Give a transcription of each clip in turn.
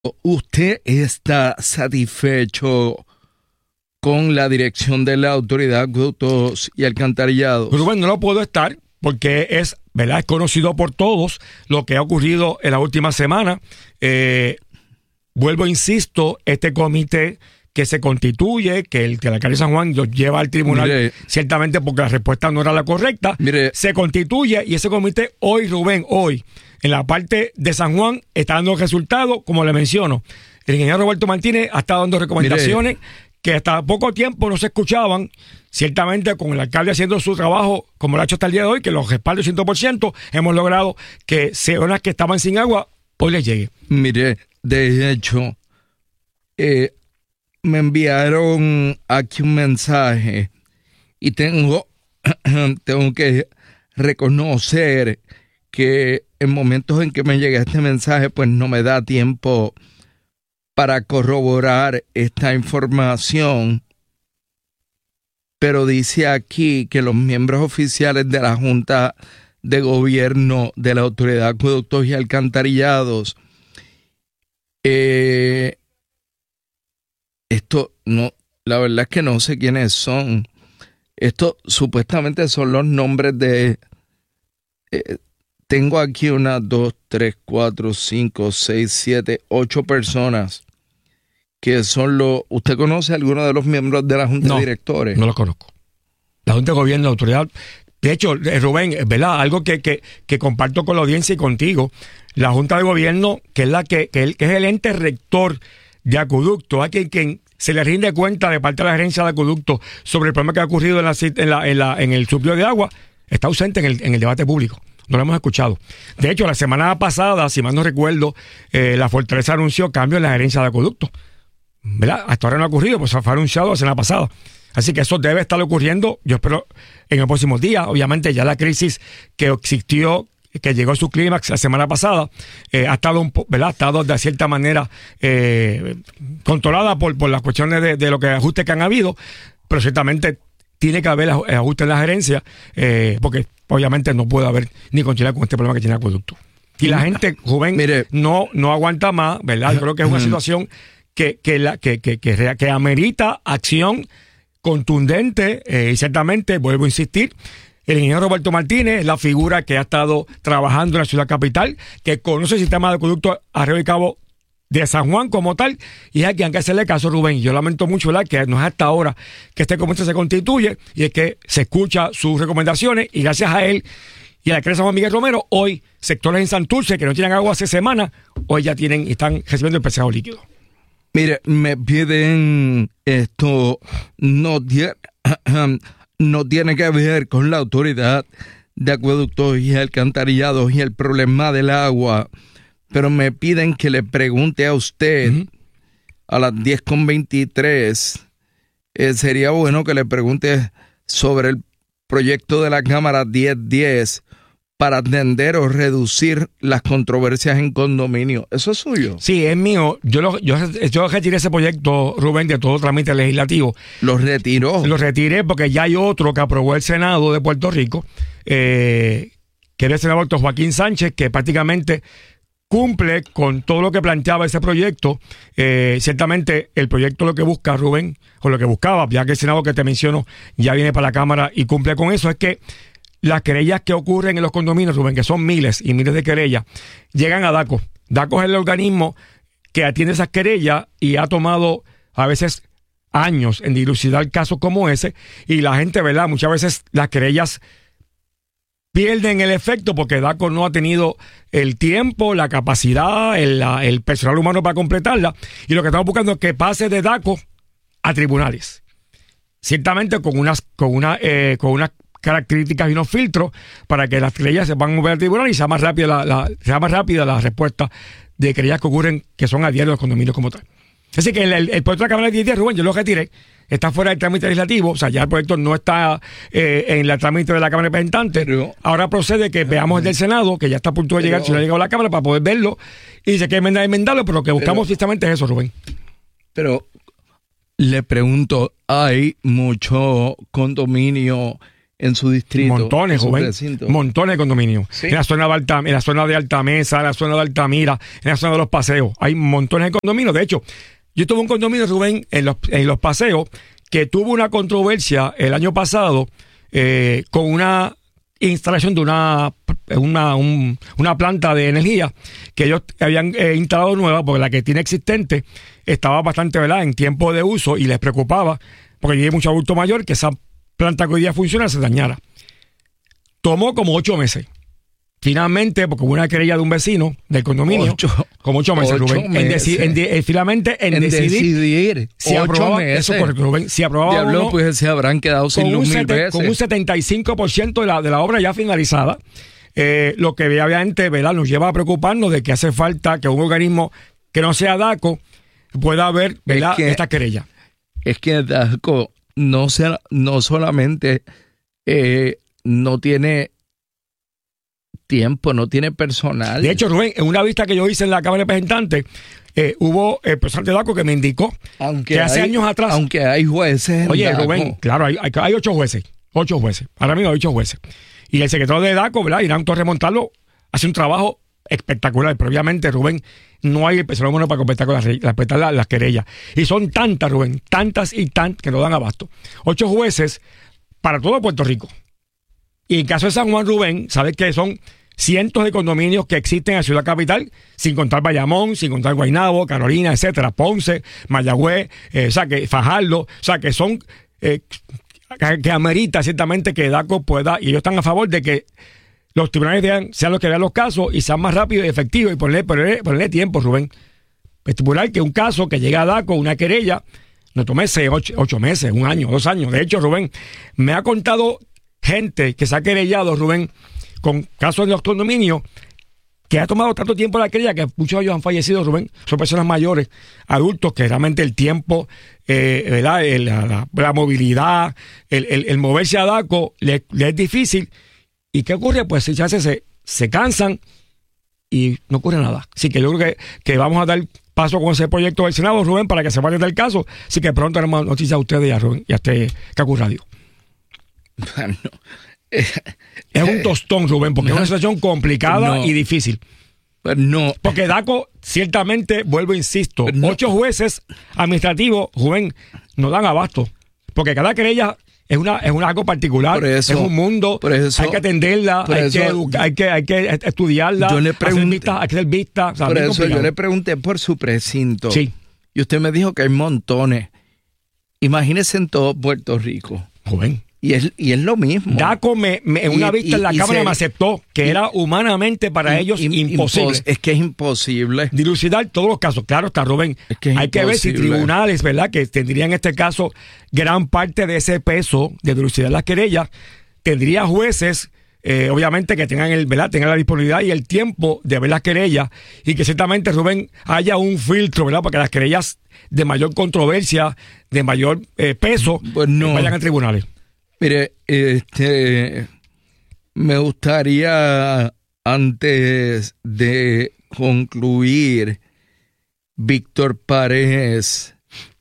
¿Usted está satisfecho con la dirección de la Autoridad de Acueductos y Alcantarillados? Rubén, no lo puedo estar porque es, ¿verdad?, es conocido por todos lo que ha ocurrido en la última semana. Vuelvo, insisto, este comité que se constituye, que el alcalde de San Juan lo lleva al tribunal, mire, ciertamente porque la respuesta no era la correcta, mire, se constituye y ese comité hoy, Rubén, hoy, en la parte de San Juan, está dando resultados, como le menciono. El ingeniero Roberto Martínez ha estado dando recomendaciones que hasta poco tiempo no se escuchaban, ciertamente con el alcalde haciendo su trabajo, como lo ha hecho hasta el día de hoy, que los respaldos 100%, hemos logrado que zonas que estaban sin agua, hoy les llegue. Mire, de hecho, me enviaron aquí un mensaje y tengo que reconocer que en momentos en que me llega este mensaje, pues no me da tiempo para corroborar esta información, pero dice aquí que los miembros oficiales de la Junta de Gobierno de la Autoridad de Acueductos y Alcantarillados, esto no, la verdad es que no sé quiénes son. Esto supuestamente son los nombres de... tengo aquí 1, 2, 3, 4, 5, 6, 7, 8 personas que son los... ¿Usted conoce a alguno de los miembros de la Junta de Directores? No los conozco. La Junta de Gobierno, la autoridad... De hecho, Rubén, ¿verdad? Algo que comparto con la audiencia y contigo. La Junta de Gobierno, que es la que es el ente rector de acueducto, a quien se le rinde cuenta de parte de la gerencia de acueducto sobre el problema que ha ocurrido en el suplidor de agua, está ausente en el debate público. No lo hemos escuchado. De hecho, la semana pasada, si mal no recuerdo, la Fortaleza anunció cambio en la gerencia de acueducto, ¿verdad? Hasta ahora no ha ocurrido, pues fue anunciado la semana pasada. Así que eso debe estar ocurriendo, yo espero, en los próximos días. Obviamente ya la crisis que existió, que llegó a su clímax la semana pasada, ha estado ¿verdad? Ha estado de cierta manera controlada por las cuestiones de lo que ajustes que han habido, pero ciertamente tiene que haber ajustes en la gerencia, porque obviamente no puede haber ni continuar con este problema que tiene el acueducto. Y la gente, joven, mire, no aguanta más, ¿verdad? Yo creo que es una situación que amerita acción contundente, y ciertamente, vuelvo a insistir, el ingeniero Roberto Martínez es la figura que ha estado trabajando en la ciudad capital, que conoce el sistema de acueducto arriba y cabo de San Juan como tal, y es a quien hay que hacerle caso, Rubén. Yo lamento mucho, ¿verdad?, que no es hasta ahora que este comité se constituye, y es que se escucha sus recomendaciones, y gracias a él y a la alcalde San Juan Miguel Romero, hoy sectores en Santurce que no tienen agua hace semanas, hoy ya tienen y están recibiendo el pescado líquido. Mire, me piden esto, no tiene que ver con la Autoridad de Acueductos y Alcantarillados y el problema del agua, pero me piden que le pregunte a usted a las 10:23. Sería bueno que le pregunte sobre el proyecto de la Cámara 1010 para atender o reducir las controversias en condominio. ¿Eso es suyo? Sí, es mío. Yo retiré ese proyecto, Rubén, de todo trámite legislativo. ¿Lo retiró? Lo retiré porque ya hay otro que aprobó el Senado de Puerto Rico, que era el senador Joaquín Sánchez, que prácticamente cumple con todo lo que planteaba ese proyecto. Ciertamente el proyecto lo que busca, Rubén, o lo que buscaba, ya que el Senado que te menciono ya viene para la Cámara y cumple con eso, es que las querellas que ocurren en los condominios, Rubén, que son miles y miles de querellas, llegan a DACO. DACO es el organismo que atiende esas querellas y ha tomado a veces años en dilucidar casos como ese, y la gente, ¿verdad?, muchas veces las querellas pierden el efecto porque DACO no ha tenido el tiempo, la capacidad, el personal humano para completarla, y lo que estamos buscando es que pase de DACO a tribunales. Ciertamente con unas características y unos filtros para que las querellas se van a mover al tribunal y sea más rápida la respuesta de querellas que ocurren, que son a diario en los condominios como tal. Así que el proyecto de la Cámara de 10 días, Rubén, yo lo retiré, está fuera del trámite legislativo, o sea, ya el proyecto no está en el trámite de la Cámara de Representantes. Ahora procede que veamos el del Senado, que ya está a punto de llegar, si no ha llegado a la Cámara, para poder verlo, y se quiere enmendarlo, pero lo que buscamos justamente es eso, Rubén. Pero le pregunto, ¿hay mucho condominio en su distrito. Montones, joven. Montones de condominios. ¿Sí? En la zona de Altamesa, en la zona de Altamira, en la zona de Los Paseos. Hay montones de condominios. De hecho, yo tuve un condominio, Rubén, en los Paseos, que tuvo una controversia el año pasado con una instalación de una planta de energía que ellos habían instalado nueva, porque la que tiene existente estaba bastante, ¿verdad?, en tiempo de uso, y les preocupaba, porque hay mucho adulto mayor, que esa planta que hoy día funciona se dañara. Tomó como 8 meses. Finalmente, porque hubo una querella de un vecino del condominio, como 8 meses, Rubén, finalmente en decidir si aprobaba eso, correcto, Rubén, si aprobaba Diablo, pues se habrán quedado sin luz 1000 veces. Con un 75% de la obra ya finalizada, lo que obviamente, ¿verdad?, nos lleva a preocuparnos de que hace falta que un organismo que no sea DACO pueda haber, ¿verdad?, esta querella. Es que DACO no solamente no tiene tiempo, no tiene personal. De hecho, Rubén, en una vista que yo hice en la Cámara de Representantes, hubo el presidente de DACO que me indicó que hace años atrás... Aunque hay jueces en Oye, DACO. Rubén, claro, hay 8 jueces. 8 jueces. Ahora mismo hay 8 jueces. Y el secretario de DACO, ¿verdad?, Irán Torres Montalvo, hace un trabajo espectacular. Pero obviamente, Rubén, no hay el personal humano para completar con las querellas. Y son tantas, Rubén, tantas y tantas que no dan abasto. 8 jueces para todo Puerto Rico. Y en caso de San Juan, Rubén, sabes que son cientos de condominios que existen en la ciudad capital, sin contar Bayamón, sin contar Guaynabo, Carolina, etcétera, Ponce, Mayagüez, o sea, que Fajardo, o sea, que son que amerita ciertamente que DACO pueda, y ellos están a favor de que los tribunales sean los que vean los casos y sean más rápidos y efectivos, y ponerle tiempo, Rubén. Estipular que un caso que llega a DACO, una querella, no tome 8 meses, 1 año, 2 años. De hecho, Rubén, me ha contado gente que se ha querellado, Rubén, con casos en los condominios, que ha tomado tanto tiempo la querella que muchos de ellos han fallecido, Rubén. Son personas mayores, adultos, que realmente el tiempo, ¿verdad?, la movilidad, el moverse a DACO le es difícil. ¿Y qué ocurre? Pues si se cansan y no ocurre nada. Así que yo creo que vamos a dar paso con ese proyecto del Senado, Rubén, para que se vaya del caso. Así que pronto haremos noticias a ustedes y a Rubén y a Cacu Radio. Bueno, es un tostón, Rubén, porque es una situación complicada y difícil. No. Porque DACO, ciertamente, vuelvo, insisto, 8 jueces administrativos, Rubén, no dan abasto. Porque cada querella es algo particular, es un mundo, hay que atenderla, hay que estudiarla, hay que hacer vistas. Por eso yo le pregunté por su precinto. Sí. Y usted me dijo que hay montones. Imagínese en todo Puerto Rico. Joven. Y es lo mismo. DACO en una vista en la Cámara me aceptó que era humanamente para ellos imposible. Es que es imposible. Dilucidar todos los casos. Claro está, Rubén. Hay que ver si tribunales, ¿verdad?, que tendrían en este caso gran parte de ese peso de dilucidar las querellas, tendría jueces, obviamente, que tengan la disponibilidad y el tiempo de ver las querellas, y que ciertamente, Rubén, haya un filtro, ¿verdad?, para que las querellas de mayor controversia, de mayor peso, vayan a tribunales. Mire, me gustaría, antes de concluir, Víctor Párez,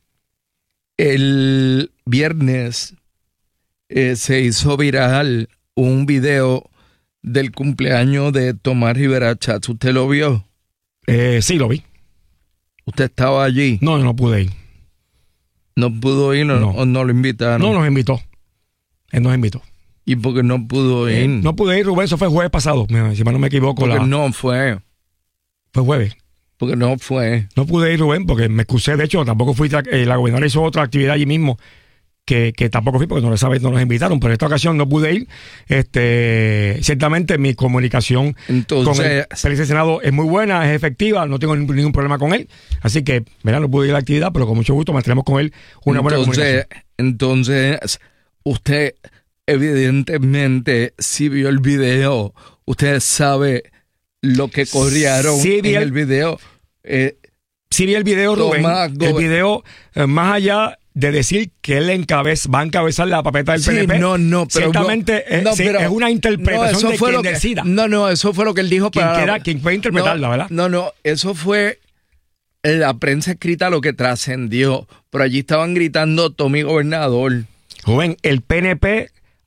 el viernes se hizo viral un video del cumpleaños de Tomás Rivera Schatz. ¿Usted lo vio? Sí, lo vi. ¿Usted estaba allí? No pude ir. ¿No pudo ir o no lo invitaron? No, nos invitó. Él nos invitó. ¿Y por qué no pudo ir? No pude ir, Rubén, eso fue jueves pasado, si no me equivoco. Porque no fue. Fue jueves. Porque no fue. No pude ir, Rubén, porque me excusé. De hecho, tampoco fui. La gobernadora hizo otra actividad allí mismo que tampoco fui porque no nos invitaron. Pero en esta ocasión no pude ir. Ciertamente mi comunicación con el Senado es muy buena, es efectiva. No tengo ningún problema con él. Así que, mira, no pude ir a la actividad, pero con mucho gusto mantenemos con él una buena comunicación. Entonces, usted evidentemente, si vio el video, usted sabe lo que corrieron en el video. Sí vi el video, Rubén. El video, más allá de decir que él va a encabezar la papeleta del PNP. Pero ciertamente es una interpretación de quien decida. Eso fue lo que él dijo. Quien puede interpretarla, ¿verdad? Eso fue la prensa escrita lo que trascendió. Pero allí estaban gritando Tommy gobernador. Joven, el PNP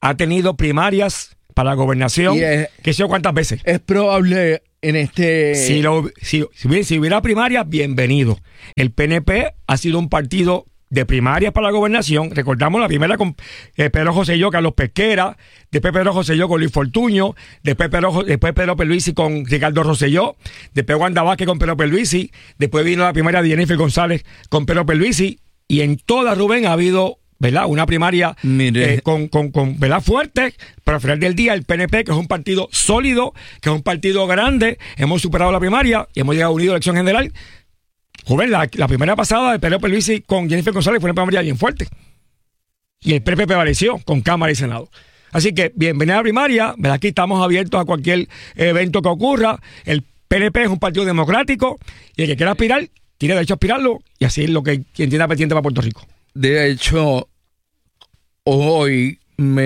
ha tenido primarias para la gobernación, qué sé yo cuántas veces. Es probable en este... Si hubiera primarias, bienvenido. El PNP ha sido un partido de primarias para la gobernación. Recordamos la primera con Pedro Rosselló, Carlos Pesquera, después Pedro Rosselló con Luis Fortuño, después Pedro Pierluisi con Ricardo Rosselló, después Wanda Vázquez con Pedro Pierluisi, después vino la primaria de Jennifer González con Pedro Pierluisi, y en toda, Rubén, ha habido, ¿verdad?, una primaria con ¿verdad?, fuerte, pero al final del día el PNP, que es un partido sólido, que es un partido grande, hemos superado la primaria y hemos llegado unidos a la elección general. Joven, la primera pasada de Pedro Pierluisi con Jennifer González fue una primaria bien fuerte. Y el PNP prevaleció con Cámara y Senado. Así que, bienvenida a la primaria. Aquí estamos abiertos a cualquier evento que ocurra. El PNP es un partido democrático y el que quiera aspirar, tiene derecho a aspirarlo, y así es lo que quien tiene pendiente para Puerto Rico. De hecho, hoy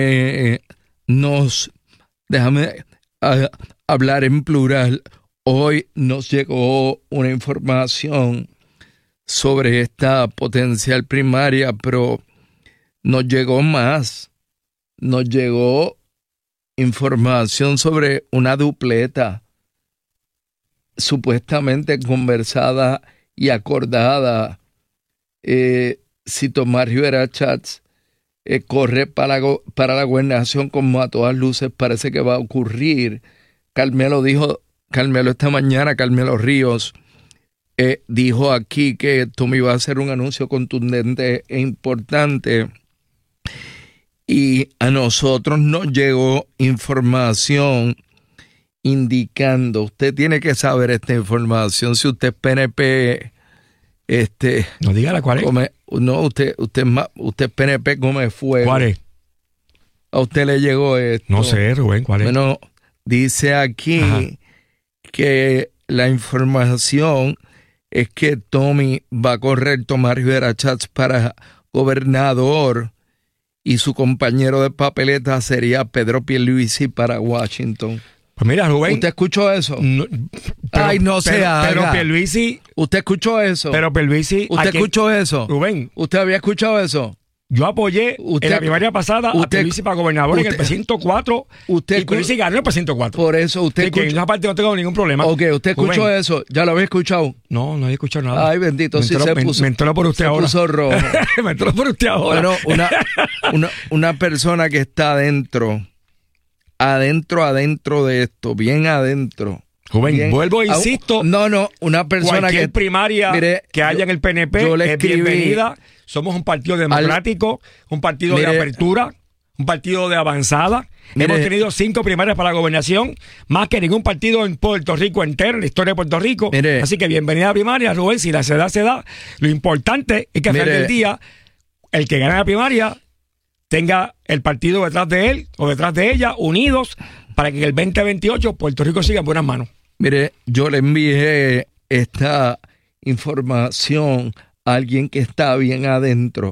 déjame hablar en plural. Hoy nos llegó una información sobre esta potencial primaria, pero nos llegó más. Nos llegó información sobre una dupleta supuestamente conversada y acordada. Si Tomás Rivera Schatz corre para la gobernación, como a todas luces parece que va a ocurrir. Carmelo esta mañana, Carmelo Ríos, dijo aquí que Tommy iba a hacer un anuncio contundente e importante, y a nosotros nos llegó información indicando, usted tiene que saber esta información, si usted es PNP, no diga la cuál es. Usted es PNP, come fuego. ¿Cuál es? A usted le llegó esto. No sé, Rubén, ¿cuál es? Bueno, dice aquí, ajá, que la información es que Tomás Rivera Schatz para gobernador, y su compañero de papeleta sería Pedro Pierluisi para Washington. Pues mira, Rubén, ¿usted escuchó eso? No, se haga. Pero Pierluisi... ¿Usted escuchó eso? Pero Pierluisi... ¿Usted escuchó eso? Rubén. ¿Usted había escuchado eso? Yo apoyé en la primaria pasada a Pierluisi para gobernador en el precinto 4, y Pierluisi ganó el precinto 4. Por eso usted escuchó. En esa parte no tengo ningún problema. Ok, ¿usted escuchó Rubén, eso? ¿Ya lo había escuchado? No había escuchado nada. Ay, bendito, sí se puso. Me entró por usted ahora. Se puso rojo. Me entró por usted ahora. Bueno, una persona que está adentro de esto, bien adentro. Joven, vuelvo e insisto. Una persona cualquier primaria que haya en el PNP es bienvenida. Somos un partido democrático, un partido de apertura, un partido de avanzada. Hemos tenido 5 primarias para la gobernación, más que ningún partido en Puerto Rico entero, en la historia de Puerto Rico. Así que bienvenida a la primaria, Rubén. Si la se da. Lo importante es que al final del día, el que gane la primaria tenga el partido detrás de él o detrás de ella, unidos, para que en el 2028 Puerto Rico siga en buenas manos. Mire, yo le envié esta información a alguien que está bien adentro,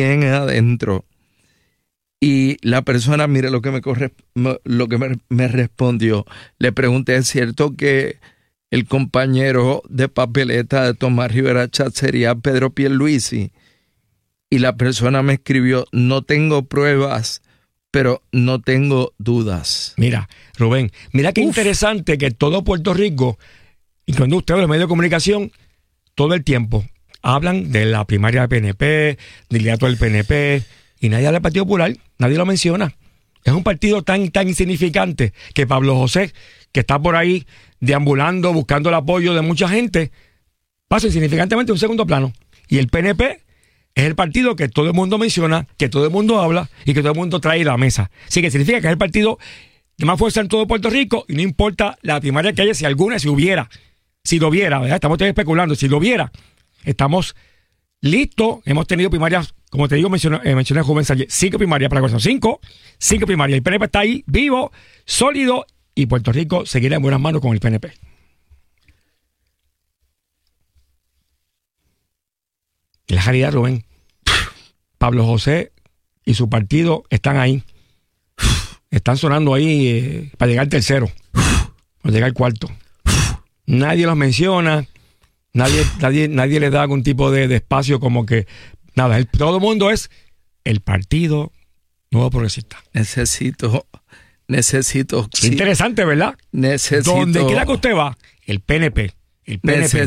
y la persona, mire lo que me respondió. Le pregunté, ¿es cierto que el compañero de papeleta de Tomás Rivera Schatz sería Pedro Pierluisi? Y la persona me escribió, no tengo pruebas, pero no tengo dudas. Mira, Rubén, mira qué interesante que todo Puerto Rico, incluyendo ustedes, los medios de comunicación, todo el tiempo hablan de la primaria del PNP, del liderato del PNP, y nadie habla del Partido Popular, nadie lo menciona. Es un partido tan insignificante que Pablo José, que está por ahí deambulando, buscando el apoyo de mucha gente, pasa insignificantemente a un segundo plano. Y el PNP es el partido que todo el mundo menciona, que todo el mundo habla y que todo el mundo trae a la mesa. Así que significa que es el partido de más fuerza en todo Puerto Rico, y no importa la primaria que haya, si alguna, si lo hubiera, ¿verdad? Estamos especulando, si lo hubiera, estamos listos. Hemos tenido primarias, como te digo, mencioné a Joven Sánchez, 5 primarias para la gobernación, 5 primarias. El PNP está ahí, vivo, sólido, y Puerto Rico seguirá en buenas manos con el PNP. La realidad, Rubén. Pablo José y su partido están ahí. Están sonando ahí para llegar al tercero, para llegar al cuarto. Nadie los menciona, nadie les da algún tipo de espacio, como que nada. Todo el mundo es el partido Nuevo Progresista. Necesito Interesante, ¿verdad? Donde quiera que usted va, el PNP. El PNP.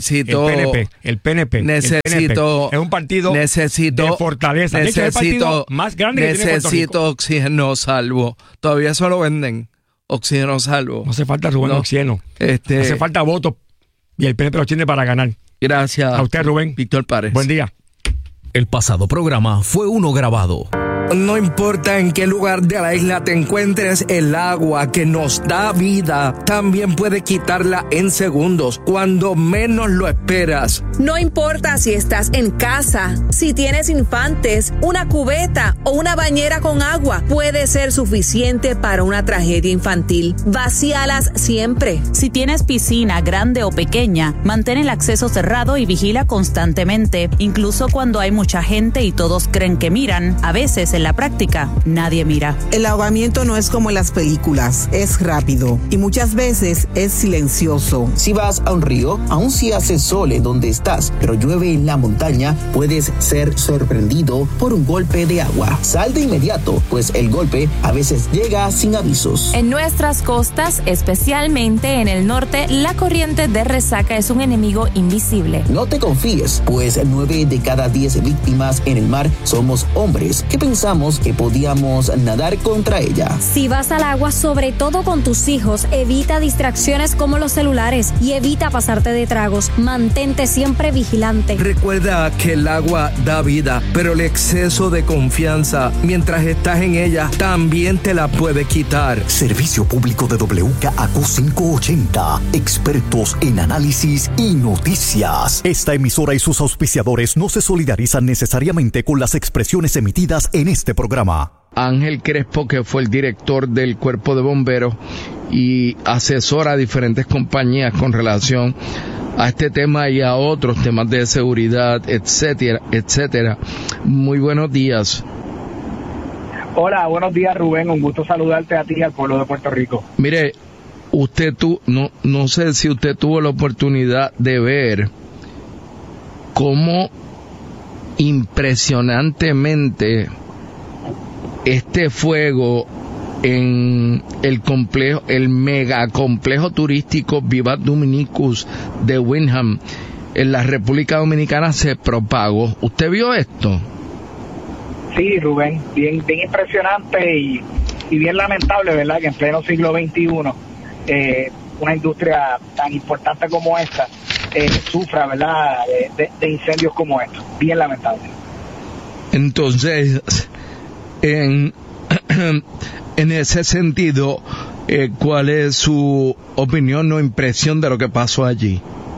Es un partido de fortaleza. De hecho, es el partido más grande que tiene Puerto Rico. Necesito Oxígeno Salvo. Todavía solo venden Oxígeno Salvo. No hace falta, Rubén, Oxígeno. Hace falta votos y el PNP los tiene para ganar. Gracias. A usted, Rubén. Víctor Párez. Buen día. El pasado programa fue uno grabado. No importa en qué lugar de la isla te encuentres, el agua que nos da vida también puede quitarla en segundos, cuando menos lo esperas. No importa si estás en casa, si tienes infantes, una cubeta o una bañera con agua, puede ser suficiente para una tragedia infantil. Vacíalas siempre. Si tienes piscina grande o pequeña, mantén el acceso cerrado y vigila constantemente, incluso cuando hay mucha gente y todos creen que miran. A veces en la práctica, nadie mira. El ahogamiento no es como en las películas, es rápido y muchas veces es silencioso. Si vas a un río, aun si hace sol en donde estás, pero llueve en la montaña, puedes ser sorprendido por un golpe de agua. Sal de inmediato, pues el golpe a veces llega sin avisos. En nuestras costas, especialmente en el norte, la corriente de resaca es un enemigo invisible. No te confíes, pues 9 de cada 10 víctimas en el mar somos hombres que pensamos que podíamos nadar contra ella. Si vas al agua, sobre todo con tus hijos, evita distracciones como los celulares y evita pasarte de tragos. Mantente siempre vigilante. Recuerda que el agua da vida, pero el exceso de confianza mientras estás en ella también te la puede quitar. Servicio público de WKAQ 580. Expertos en análisis y noticias. Esta emisora y sus auspiciadores no se solidarizan necesariamente con las expresiones emitidas en este programa. Ángel Crespo, que fue el director del Cuerpo de Bomberos y asesora a diferentes compañías con relación a este tema y a otros temas de seguridad, etcétera, etcétera. Muy buenos días. Hola, buenos días, Rubén. Un gusto saludarte a ti y al pueblo de Puerto Rico. Mire, no sé si usted tuvo la oportunidad de ver cómo impresionantemente este fuego en el mega complejo turístico Vivat Dominicus de Windham en la República Dominicana se propagó. ¿Usted vio esto? Sí, Rubén, bien impresionante y bien lamentable, ¿verdad? Que en pleno siglo XXI una industria tan importante como esta sufra, ¿verdad? De incendios como estos. Bien lamentable. Entonces, en ese sentido, ¿cuál es su opinión o impresión de lo que pasó allí?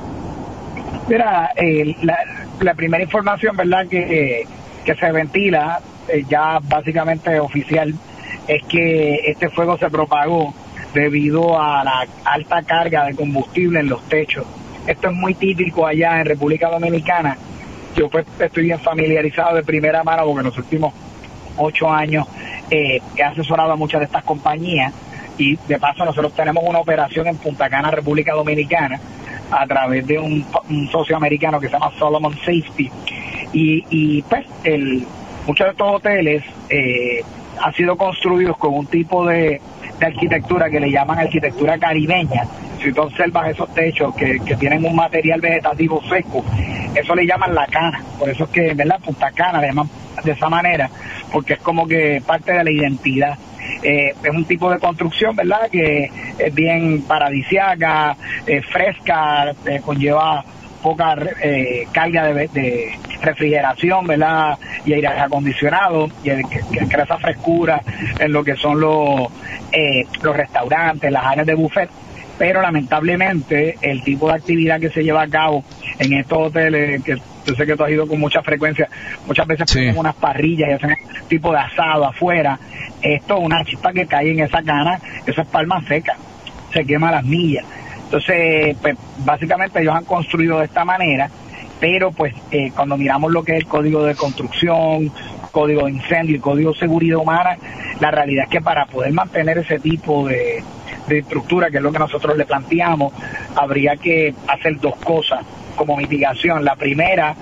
Mira, la primera información, ¿verdad?, que se ventila, ya básicamente oficial, es que este fuego se propagó debido a la alta carga de combustible en los techos. Esto es muy típico allá en República Dominicana. Yo pues estoy bien familiarizado de primera mano porque en los últimos 8 años he asesorado a muchas de estas compañías y de paso nosotros tenemos una operación en Punta Cana, República Dominicana, a través de un socio americano que se llama Solomon Safety y pues muchos de estos hoteles han sido construidos con un tipo de arquitectura que le llaman arquitectura caribeña. Si tú observas esos techos que tienen un material vegetativo seco, eso le llaman la cana. Por eso es que, ¿verdad?, Punta Cana le llaman de esa manera, porque es como que parte de la identidad. Es un tipo de construcción, ¿verdad?, que es bien paradisiaca, fresca, conlleva poca carga de refrigeración, ¿verdad?, y aire acondicionado, y que crea esa frescura en lo que son los restaurantes, las áreas de buffet. Pero lamentablemente el tipo de actividad que se lleva a cabo en estos hoteles, que yo sé que tú has ido con mucha frecuencia, muchas veces ponen unas parrillas y hacen tipo de asado afuera. Esto, una chispa que cae en esa cana, eso es palma seca, se quema a las millas. Entonces, pues básicamente ellos han construido de esta manera, pero pues cuando miramos lo que es el código de construcción, código de incendio y código de seguridad humana, la realidad es que para poder mantener ese tipo de estructura, que es lo que nosotros le planteamos, habría que hacer 2 cosas como mitigación. La primera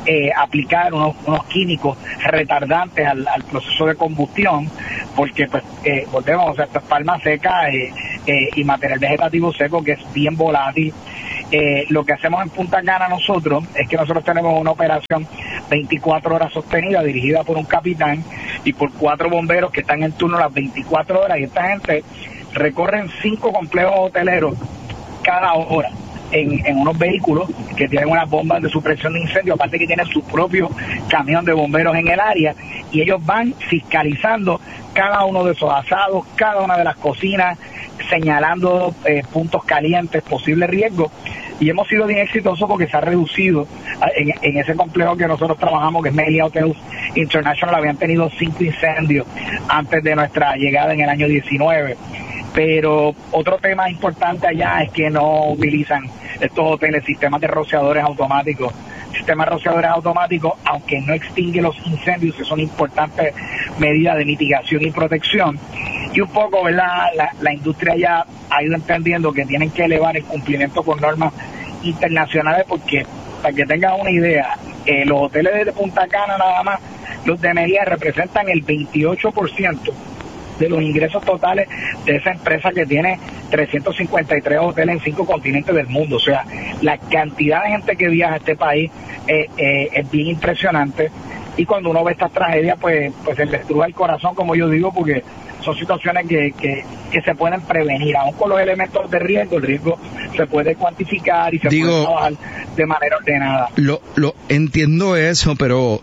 aplicar unos químicos retardantes al proceso de combustión, porque pues volvemos, o sea, esto es palma seca y material vegetativo seco que es bien volátil. Lo que hacemos en Punta Cana nosotros es que nosotros tenemos una operación 24 horas sostenida, dirigida por un capitán y por 4 bomberos que están en turno las 24 horas, y esta gente recorren 5 complejos hoteleros cada hora en unos vehículos que tienen unas bombas de supresión de incendio, aparte que tienen su propio camión de bomberos en el área, y ellos van fiscalizando cada uno de esos asados, cada una de las cocinas, señalando puntos calientes, posibles riesgos, y hemos sido bien exitosos porque se ha reducido en ese complejo que nosotros trabajamos, que es Melia Hotels International. Habían tenido 5 incendios antes de nuestra llegada en el año 19. Pero otro tema importante allá es que no utilizan estos hoteles sistemas de rociadores automáticos. Sistemas de rociadores automáticos, aunque no extinguen los incendios, que son importantes medidas de mitigación y protección. Y un poco, ¿verdad? La industria ya ha ido entendiendo que tienen que elevar el cumplimiento con normas internacionales, porque, para que tengan una idea, los hoteles de Punta Cana nada más, los de Meliá, representan el 28% de los ingresos totales de esa empresa que tiene 353 hoteles en 5 continentes del mundo. O sea, la cantidad de gente que viaja a este país es bien impresionante, y cuando uno ve estas tragedias pues se le estruja el corazón, como yo digo, porque son situaciones que se pueden prevenir, aún con los elementos de riesgo. El riesgo se puede cuantificar y se puede trabajar de manera ordenada. Lo entiendo eso, pero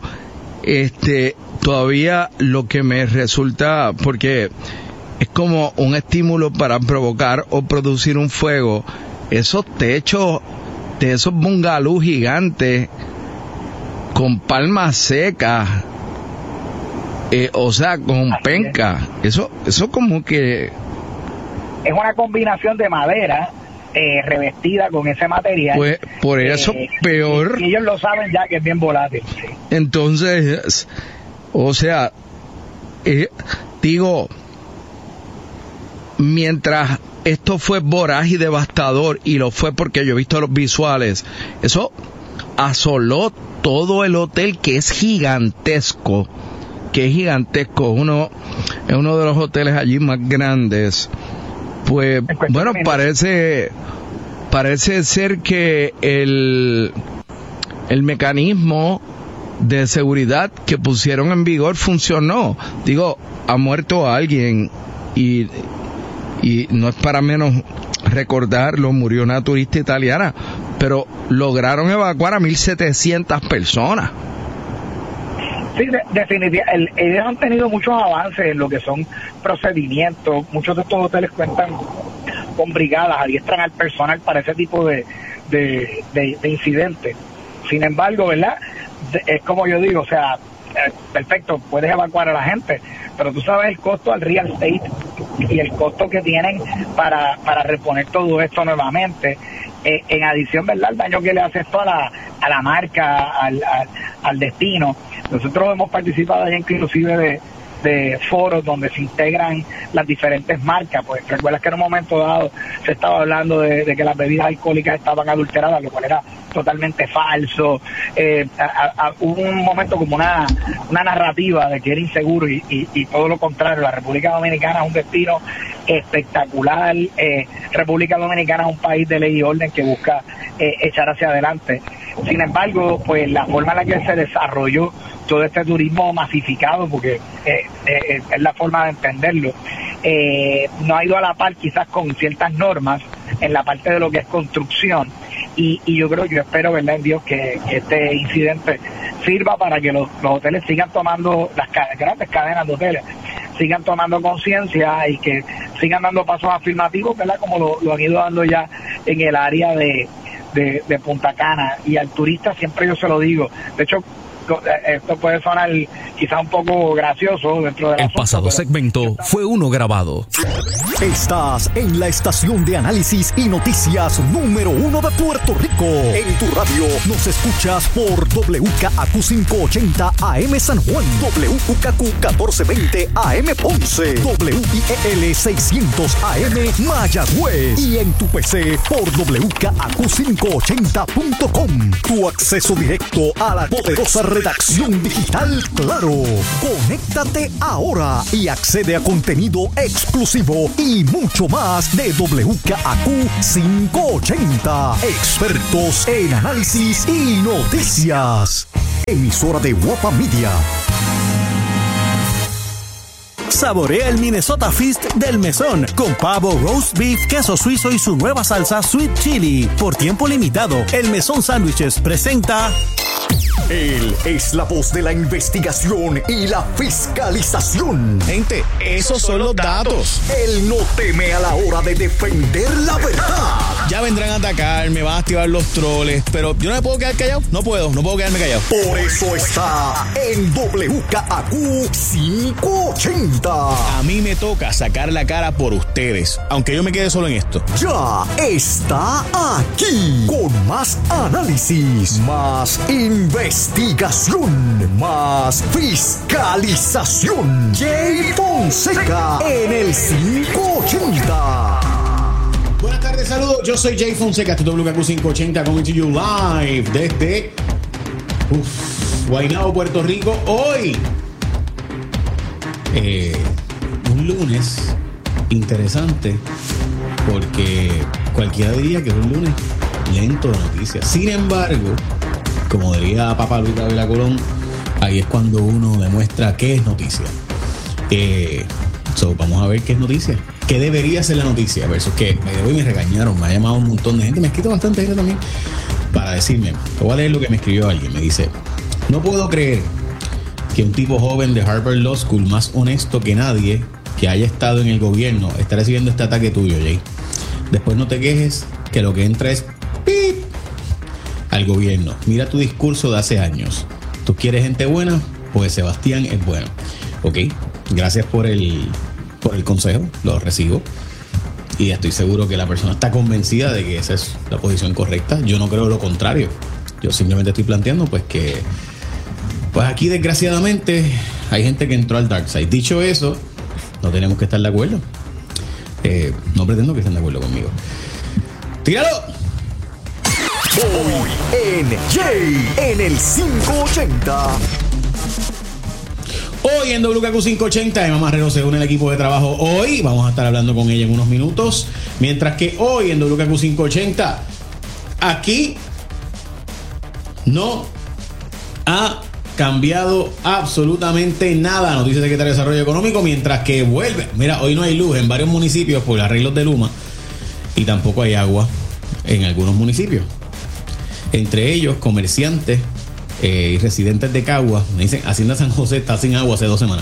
todavía lo que me resulta, porque es como un estímulo para provocar o producir un fuego, esos techos de esos bungalús gigantes con palmas secas, o sea, con penca, eso como que es una combinación de madera revestida con ese material. Pues por eso peor. Y ellos lo saben ya que es bien volátil. Sí. Entonces, o sea, digo, mientras esto fue voraz y devastador, y lo fue porque yo he visto los visuales, eso asoló todo el hotel, que es gigantesco, es uno de los hoteles allí más grandes. Pues bueno, parece ser que el mecanismo de seguridad que pusieron en vigor funcionó. Digo, ha muerto alguien, y no es para menos recordarlo, murió una turista italiana, pero lograron evacuar a 1.700 personas. Sí, definitivamente. Ellos han tenido muchos avances en lo que son procedimientos. Muchos de estos hoteles cuentan con brigadas, adiestran al personal para ese tipo de incidentes. Sin embargo, ¿verdad? Es como yo digo, o sea, perfecto, puedes evacuar a la gente, pero tú sabes el costo al real estate y el costo que tienen para reponer todo esto nuevamente. En adición, ¿verdad?, el daño que le hace esto a la marca, al destino. Nosotros hemos participado allá inclusive de foros donde se integran las diferentes marcas. Pues recuerdas que en un momento dado se estaba hablando de que las bebidas alcohólicas estaban adulteradas, lo cual era totalmente falso. Hubo un momento como una narrativa de que era inseguro, y todo lo contrario. La República Dominicana es un destino espectacular. República Dominicana es un país de ley y orden que busca echar hacia adelante. Sin embargo, pues la forma en la que se desarrolló todo este turismo masificado, porque es la forma de entenderlo, no ha ido a la par quizás con ciertas normas en la parte de lo que es construcción, y yo espero, ¿verdad?, en Dios, que este incidente sirva para que los hoteles sigan tomando, las grandes cadenas de hoteles sigan tomando conciencia y que sigan dando pasos afirmativos, ¿verdad?, como lo han ido dando ya en el área de Punta Cana. Y al turista siempre yo se lo digo. De hecho, esto puede sonar quizá un poco gracioso dentro de la... El pasado segmento fue uno grabado. Estás en la estación de análisis y noticias número 1 de Puerto Rico. En tu radio nos escuchas por WKAQ 580 AM San Juan, WKQ 1420 AM Ponce, WIEL 600 AM Mayagüez y en tu PC por WKAQ580.com. Tu acceso directo a la poderosa redacción digital Claro. Conéctate ahora y accede a contenido exclusivo y mucho más de WKAQ 580. Expertos en análisis y noticias. Emisora de Guapa Media. Saborea el Minnesota Feast del Mesón con pavo, roast beef, queso suizo y su nueva salsa Sweet Chili. Por tiempo limitado, el Mesón Sándwiches presenta... Él es la voz de la investigación y la fiscalización. Gente, esos son los datos. Él no teme a la hora de defender la verdad. Ya vendrán a atacar, me van a activar los troles, pero yo no me puedo quedar callado. No puedo quedarme callado. Por eso está en WKAQ 580. A mí me toca sacar la cara por ustedes, aunque yo me quede solo en esto. Ya está aquí con más análisis, más investigación, más fiscalización. Jay Fonseca en el 580. Buenas tardes, saludos. Yo soy Jay Fonseca, este es WKQ 580 coming to you live desde Guaynabo, Puerto Rico. Hoy, un lunes interesante, porque cualquiera diría que es un lunes lento de noticias. Sin embargo, como diría Papa Luis Dávila Colón, ahí es cuando uno demuestra qué es noticia. Vamos a ver qué es noticia. ¿Qué debería ser la noticia? Versus que hoy me regañaron, me ha llamado un montón de gente, me ha escrito bastante gente también para decirme, te voy a leer lo que me escribió alguien. Me dice: no puedo creer que un tipo joven de Harvard Law School, más honesto que nadie que haya estado en el gobierno, está recibiendo este ataque tuyo, Jay. Después no te quejes que lo que entra es ¡pip! Al gobierno. Mira tu discurso de hace años. ¿Tú quieres gente buena? Pues Sebastián es bueno. Ok, gracias por el consejo, lo recibo. Y estoy seguro que la persona está convencida de que esa es la posición correcta. Yo no creo lo contrario. Yo simplemente estoy planteando pues que pues aquí desgraciadamente hay gente que entró al dark side. Dicho eso, no tenemos que estar de acuerdo. No pretendo que estén de acuerdo conmigo. ¡Tíralo! Hoy en Jay en el 580. Hoy en WKQ 580, Emma Marrero se une al equipo de trabajo hoy. Vamos a estar hablando con ella en unos minutos. Mientras que hoy en WKQ 580, aquí no ha cambiado absolutamente nada. Noticia de Secretaría de Desarrollo Económico, mientras que vuelve. Mira, hoy no hay luz en varios municipios por arreglos de Luma y tampoco hay agua en algunos municipios. Entre ellos, comerciantes y residentes de Caguas. Me dicen, Hacienda San José está sin agua hace 2 semanas.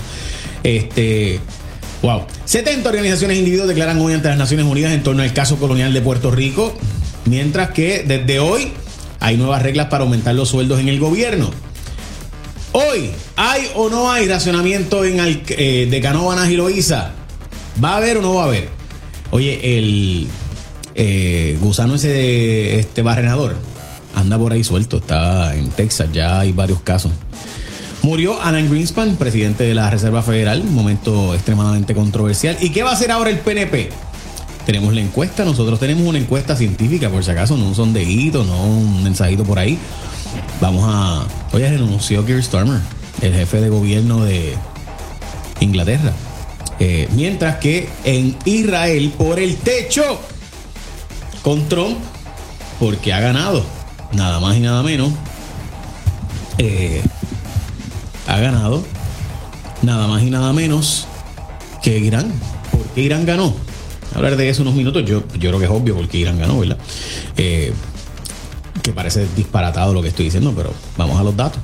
70 organizaciones e individuos declaran hoy ante las Naciones Unidas en torno al caso colonial de Puerto Rico, mientras que desde hoy hay nuevas reglas para aumentar los sueldos en el gobierno. Hoy, ¿hay o no hay racionamiento de Canóvanas y Loíza? ¿Va a haber o no va a haber? Oye, el gusano ese de barrenador anda por ahí suelto, está en Texas, ya hay varios casos. Murió Alan Greenspan, presidente de la Reserva Federal, un momento extremadamente controversial. ¿Y qué va a hacer ahora el PNP? Tenemos la encuesta, nosotros tenemos una encuesta científica, por si acaso, no un sondeíto, no un mensajito por ahí. Oye, renunció Keir Starmer, el jefe de gobierno de Inglaterra. Mientras que en Israel, por el techo, con Trump, porque ha ganado, nada más y nada menos, ha ganado nada más y nada menos que Irán. ¿Por qué Irán ganó? Hablar de eso unos minutos. Yo creo que es obvio porque Irán ganó, ¿verdad? Que parece disparatado lo que estoy diciendo, pero vamos a los datos.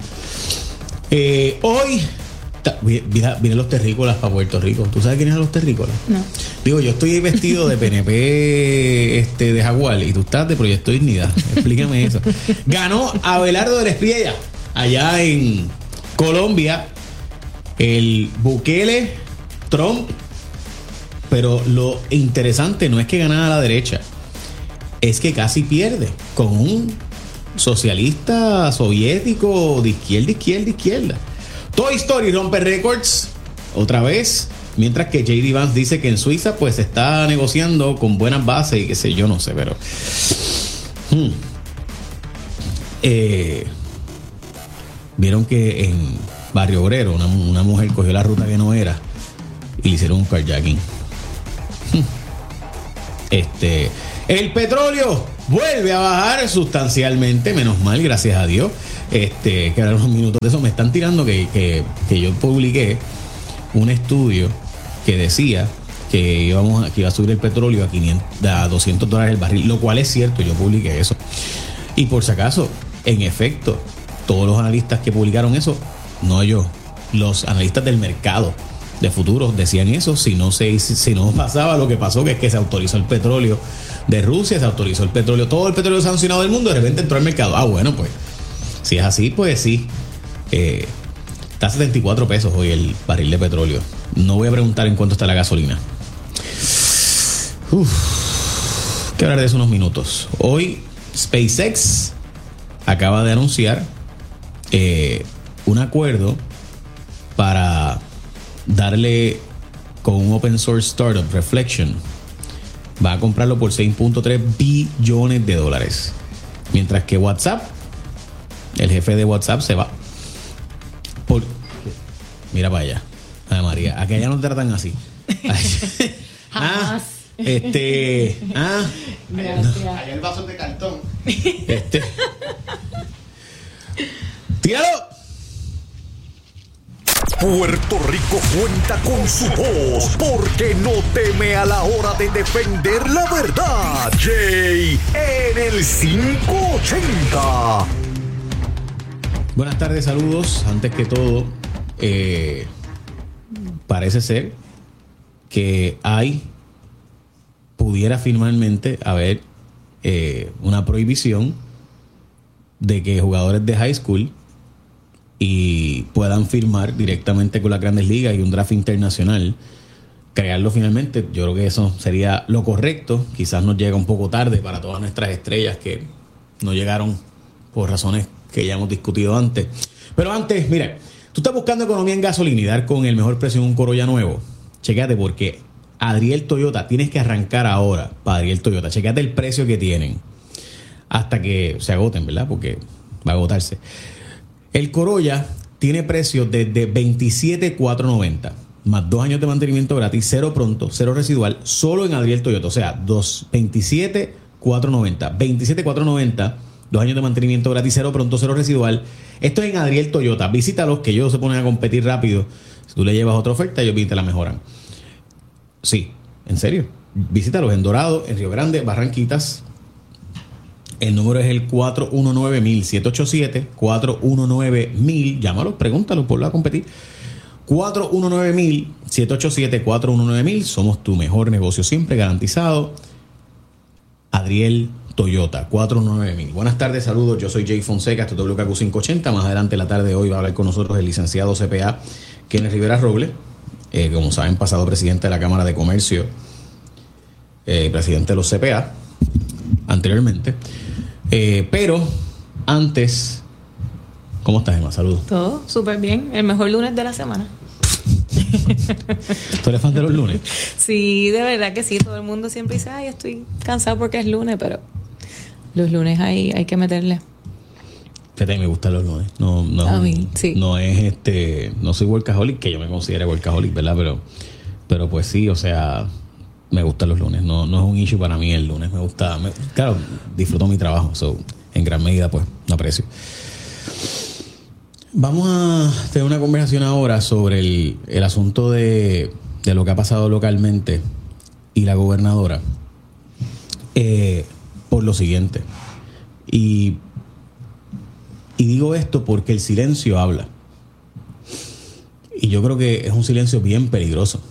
Hoy vienen los terrícolas para Puerto Rico. ¿Tú sabes quiénes son los terrícolas? No. Digo, yo estoy vestido de PNP de Jaguar y tú estás de Proyecto Dignidad. Explícame eso. Ganó Abelardo de la Espriella. allá en Colombia, el Bukele, Trump, pero lo interesante no es que ganara la derecha, es que casi pierde con un socialista soviético de izquierda. Toy Story rompe récords otra vez, mientras que J.D. Vance dice que en Suiza pues se está negociando con buenas bases y qué sé yo, no sé, pero vieron que en Barrio Obrero una mujer cogió la ruta que no era y le hicieron un carjacking. El petróleo vuelve a bajar sustancialmente, menos mal, gracias a Dios. Que eran unos minutos de eso. Me están tirando que yo publiqué un estudio que decía que iba a subir el petróleo a $200 el barril, lo cual es cierto, yo publiqué eso. Y por si acaso, en efecto, todos los analistas que publicaron eso, no yo, los analistas del mercado de futuros decían eso, si no pasaba lo que pasó, que es que se autorizó el petróleo de Rusia, se autorizó el petróleo, todo el petróleo sancionado del mundo, de repente entró al mercado. Bueno, pues si es así, pues sí, está a 74 pesos hoy el barril de petróleo. No voy a preguntar en cuánto está la gasolina. Que hablar de eso unos minutos. Hoy SpaceX acaba de anunciar un acuerdo para darle con un open source startup, Reflection. Va a comprarlo por $6.3 billones. Mientras que WhatsApp, el jefe de WhatsApp, se va por... Mira para allá. Ay, María, aquí allá no te tratan así. Jamás. Allá el vaso de cartón. ¡Tíralo! Puerto Rico cuenta con su voz porque no teme a la hora de defender la verdad. Jay en el 580. Buenas tardes, saludos. Antes que todo, parece ser que pudiera finalmente haber una prohibición de que jugadores de high school y puedan firmar directamente con las grandes ligas y un draft internacional, crearlo finalmente. Yo creo que eso sería lo correcto. Quizás nos llega un poco tarde para todas nuestras estrellas que no llegaron por razones que ya hemos discutido antes. Pero antes, mira, tú estás buscando economía en gasolina y dar con el mejor precio en un Corolla nuevo. Chécate, porque Adriel Toyota, tienes que arrancar ahora para Adriel Toyota. Chécate el precio que tienen hasta que se agoten, ¿verdad? Porque va a agotarse. El Corolla tiene precios desde $27,490, más 2 años de mantenimiento gratis, 0 pronto, 0 residual, solo en Adriel Toyota. O sea, $27,490, $27,490, 2 años de mantenimiento gratis, 0 pronto, 0 residual. Esto es en Adriel Toyota. Visítalos, que ellos se ponen a competir rápido. Si tú le llevas otra oferta, ellos te la mejoran. Sí, en serio. Visítalos en Dorado, en Río Grande, Barranquitas. El número es el 419-1000, 787-419-1000. Llámalos, pregúntalos, ponlo a competir. 419-1000, 787-419-1000. Somos tu mejor negocio siempre, garantizado. Adriel Toyota, 419-1000. Buenas tardes, saludos. Yo soy Jay Fonseca, esto es WKQ 580. Más adelante en la tarde de hoy va a hablar con nosotros el licenciado CPA Kenneth Rivera Robles. Como saben, pasado presidente de la Cámara de Comercio, presidente de los CPA anteriormente. Pero antes, ¿cómo estás, Emma? Saludos. Todo súper bien. El mejor lunes de la semana. ¿Tú eres fan de los lunes? Sí, de verdad que sí. Todo el mundo siempre dice, ay, estoy cansado porque es lunes, pero los lunes hay que meterle. Fíjate, me gustan los lunes. No, a mí, sí. No es no soy workaholic, que yo me considero workaholic, ¿verdad? Pero pues sí, o sea, me gustan los lunes. No es un issue para mí el lunes. Me gusta, claro, disfruto mi trabajo. So, en gran medida, pues, lo aprecio. Vamos a tener una conversación ahora sobre el asunto de lo que ha pasado localmente y la gobernadora. Por lo siguiente. Y digo esto porque el silencio habla. Y yo creo que es un silencio bien peligroso.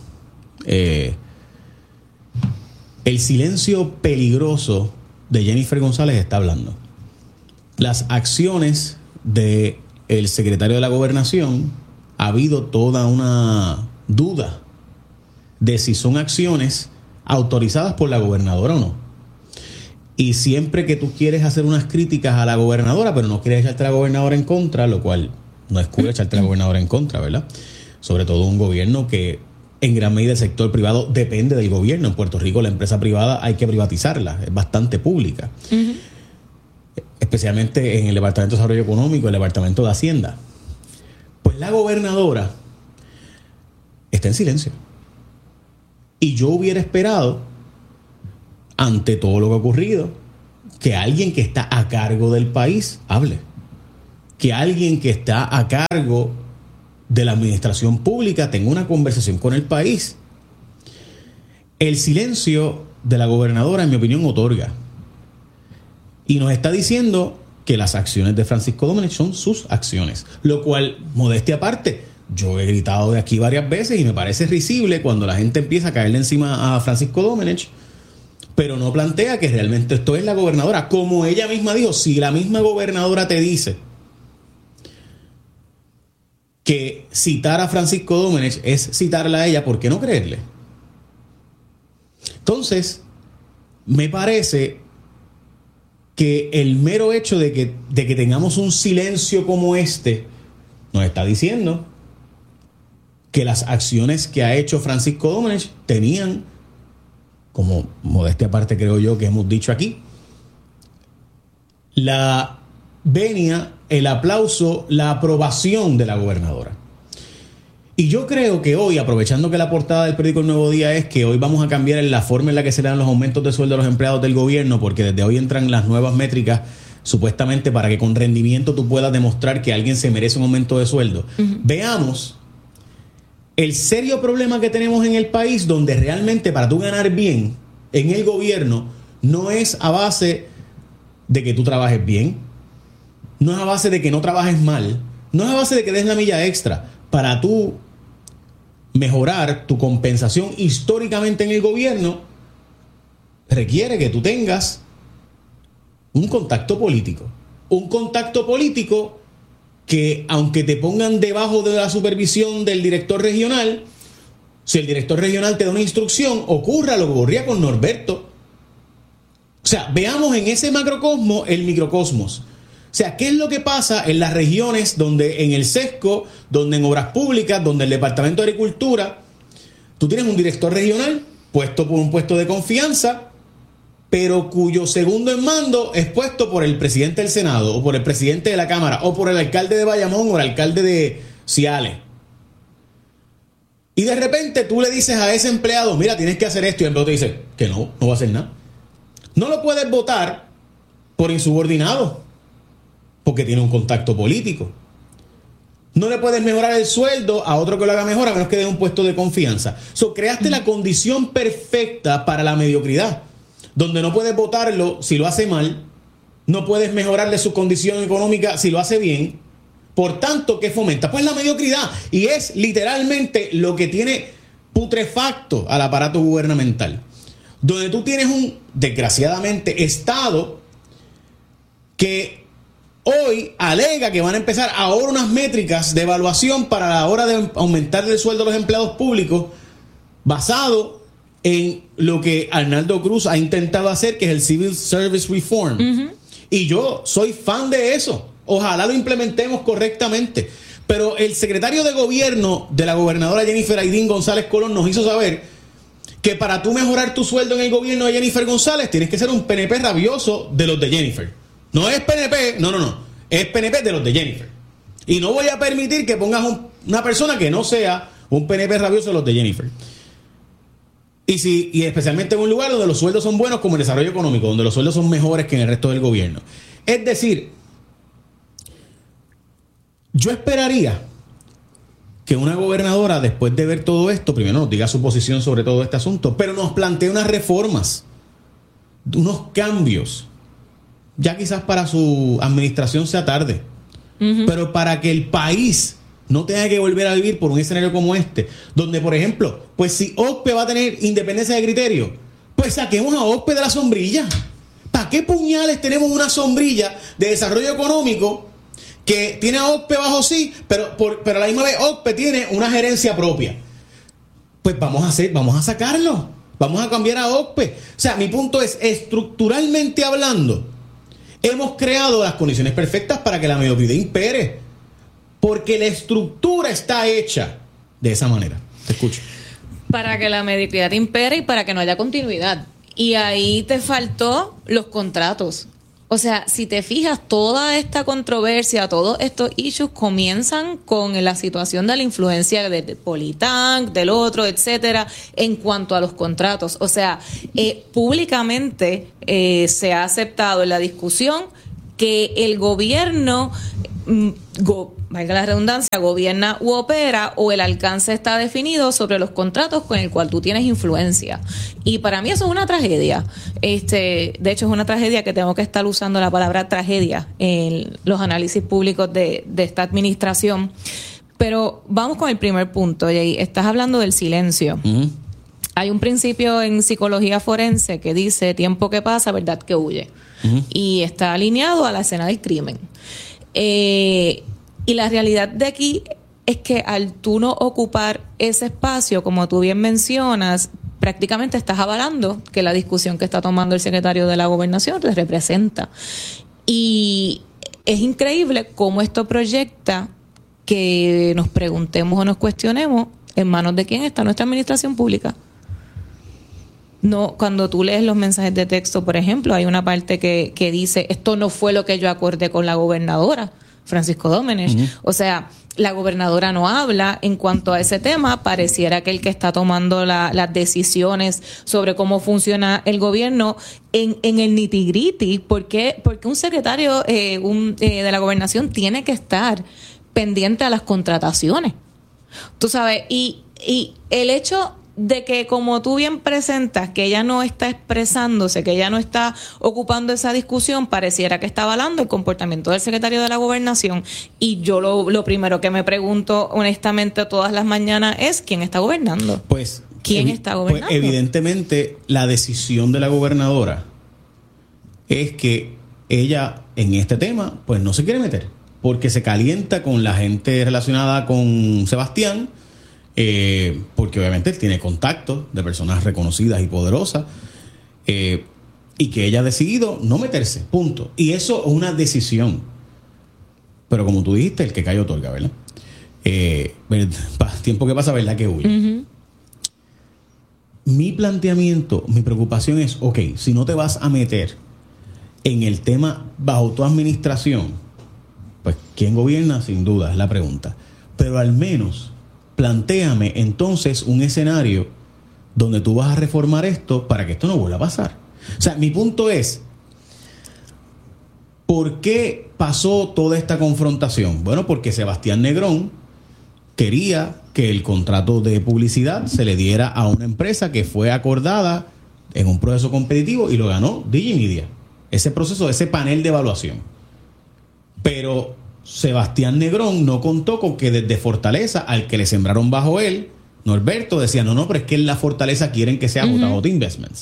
El silencio peligroso de Jennifer González está hablando. Las acciones de el secretario de la Gobernación, ha habido toda una duda de si son acciones autorizadas por la gobernadora o no. Y siempre que tú quieres hacer unas críticas a la gobernadora, pero no quieres echarte a la gobernadora en contra, lo cual no es cool echarte a la gobernadora en contra, ¿verdad? Sobre todo un gobierno que en gran medida el sector privado depende del gobierno. En Puerto Rico la empresa privada hay que privatizarla, es bastante pública. Especialmente en el Departamento de Desarrollo Económico, el Departamento de Hacienda. Pues la gobernadora está en silencio. Y yo hubiera esperado, ante todo lo que ha ocurrido, que alguien que está a cargo del país hable. Que alguien que está a cargo de la administración pública tenga una conversación con el país. El silencio de la gobernadora, en mi opinión, otorga. Y nos está diciendo que las acciones de Francisco Domenech son sus acciones. Lo cual, modestia aparte, yo he gritado de aquí varias veces y me parece risible cuando la gente empieza a caerle encima a Francisco Domenech, pero no plantea que realmente esto es la gobernadora. Como ella misma dijo, si la misma gobernadora te dice que citar a Francisco Domenech es citarla a ella, ¿por qué no creerle? Entonces, me parece que el mero hecho de que tengamos un silencio como este nos está diciendo que las acciones que ha hecho Francisco Domenech tenían, como modestia aparte creo yo que hemos dicho aquí, la venia, el aplauso, la aprobación de la gobernadora. Y yo creo que hoy, aprovechando que la portada del periódico El Nuevo Día es que hoy vamos a cambiar la forma en la que se le dan los aumentos de sueldo a los empleados del gobierno, porque desde hoy entran las nuevas métricas supuestamente para que con rendimiento tú puedas demostrar que alguien se merece un aumento de sueldo. Veamos el serio problema que tenemos en el país, donde realmente para tú ganar bien en el gobierno no es a base de que tú trabajes bien, no es a base de que no trabajes mal, no es a base de que des la milla extra. Para tú mejorar tu compensación históricamente en el gobierno, requiere que tú tengas un contacto político. Un contacto político que, aunque te pongan debajo de la supervisión del director regional, si el director regional te da una instrucción, ocurra lo que ocurría con Norberto. O sea, veamos en ese macrocosmo el microcosmos. O sea, ¿qué es lo que pasa en las regiones donde en el SESCO, donde en Obras Públicas, donde el Departamento de Agricultura, tú tienes un director regional puesto por un puesto de confianza, pero cuyo segundo en mando es puesto por el presidente del Senado, o por el presidente de la Cámara, o por el alcalde de Bayamón, o el alcalde de Ciales? Y de repente tú le dices a ese empleado, mira, tienes que hacer esto, y el empleado te dice que no va a hacer nada. No lo puedes votar por insubordinado, porque tiene un contacto político. No le puedes mejorar el sueldo a otro que lo haga mejor, a menos que dé un puesto de confianza. Creaste la condición perfecta para la mediocridad, donde no puedes votarlo si lo hace mal, no puedes mejorarle su condición económica si lo hace bien. Por tanto, ¿qué fomenta? Pues la mediocridad. Y es literalmente lo que tiene putrefacto al aparato gubernamental, donde tú tienes un, desgraciadamente, Estado que hoy alega que van a empezar ahora unas métricas de evaluación para la hora de aumentar el sueldo a los empleados públicos, basado en lo que Arnaldo Cruz ha intentado hacer, que es el Civil Service Reform. Y yo soy fan de eso. Ojalá lo implementemos correctamente. Pero el secretario de gobierno de la gobernadora Jennifer Aydín González Colón nos hizo saber que para tú mejorar tu sueldo en el gobierno de Jennifer González tienes que ser un PNP rabioso de los de Jennifer. No es PNP, no. Es PNP de los de Jennifer. Y no voy a permitir que pongas una persona que no sea un PNP rabioso de los de Jennifer. Y especialmente en un lugar donde los sueldos son buenos, como el desarrollo económico, donde los sueldos son mejores que en el resto del gobierno. Es decir, yo esperaría que una gobernadora, después de ver todo esto, primero nos diga su posición sobre todo este asunto, pero nos plantee unas reformas, unos cambios. Ya quizás para su administración sea tarde, pero para que el país no tenga que volver a vivir por un escenario como este, donde, por ejemplo, pues si OSPE va a tener independencia de criterio, pues saquemos a OSPE de la sombrilla. ¿Para qué puñales tenemos una sombrilla de desarrollo económico que tiene a OCPE bajo sí, pero a la misma vez OCPE tiene una gerencia propia. Pues vamos a sacarlo, vamos a cambiar a OCPE. O sea, mi punto es, estructuralmente hablando, hemos creado las condiciones perfectas para que la mediocridad impere, porque la estructura está hecha de esa manera. Te escucho. Para que la mediocridad impere y para que no haya continuidad. Y ahí te faltó los contratos. O sea, si te fijas, toda esta controversia, todos estos issues comienzan con la situación de la influencia de Politank, del otro, etcétera, en cuanto a los contratos. O sea, públicamente se ha aceptado en la discusión que el gobierno, valga la redundancia, gobierna u opera, o el alcance está definido sobre los contratos con el cual tú tienes influencia. Y para mí eso es una tragedia. De hecho, es una tragedia que tengo que estar usando la palabra tragedia en los análisis públicos de esta administración. Pero vamos con el primer punto, Jay. Estás hablando del silencio. Uh-huh. Hay un principio en psicología forense que dice: tiempo que pasa, verdad que huye. Uh-huh. Y está alineado a la escena del crimen. Y la realidad de aquí es que al tú no ocupar ese espacio, como tú bien mencionas, prácticamente estás avalando que la discusión que está tomando el secretario de la Gobernación te representa. Y es increíble cómo esto proyecta que nos preguntemos o nos cuestionemos en manos de quién está nuestra administración pública. No, cuando tú lees los mensajes de texto, por ejemplo, hay una parte que dice: esto no fue lo que yo acordé con la gobernadora Francisco Domenech. Uh-huh. O sea, la gobernadora no habla en cuanto a ese tema. Pareciera que el que está tomando las decisiones sobre cómo funciona el gobierno en el nitty-gritty, porque un secretario de la gobernación tiene que estar pendiente a las contrataciones. Tú sabes, y el hecho de que, como tú bien presentas, que ella no está expresándose, que ella no está ocupando esa discusión, pareciera que está avalando el comportamiento del secretario de la Gobernación. Y yo lo primero que me pregunto honestamente todas las mañanas es: ¿quién está gobernando? Pues, ¿quién está gobernando? Pues evidentemente la decisión de la gobernadora es que ella en este tema pues no se quiere meter, porque se calienta con la gente relacionada con Sebastián. Porque obviamente él tiene contactos de personas reconocidas y poderosas, y que ella ha decidido no meterse, punto. Y eso es una decisión. Pero como tú dijiste, el que cae otorga, ¿verdad? Tiempo que pasa, ¿verdad? Que huye. Uh-huh. Mi planteamiento, mi preocupación es: ok, si no te vas a meter en el tema bajo tu administración, pues ¿quién gobierna? Sin duda, es la pregunta. Pero al menos plantéame entonces un escenario donde tú vas a reformar esto para que esto no vuelva a pasar. O sea, mi punto es: ¿por qué pasó toda esta confrontación? Bueno, porque Sebastián Negrón quería que el contrato de publicidad se le diera a una empresa que fue acordada en un proceso competitivo y lo ganó Digimedia. Ese proceso, ese panel de evaluación. Pero Sebastián Negrón no contó con que desde Fortaleza, al que le sembraron bajo él, Norberto, decía: no, pero es que en la Fortaleza quieren que sea JJ Investments.